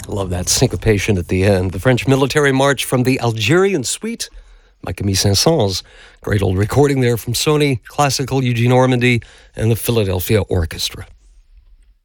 I love that syncopation at the end. The French military march from the Algerian suite by Camille Saint-Saëns. Great old recording there from Sony Classical, Eugene Ormandy, and the Philadelphia Orchestra.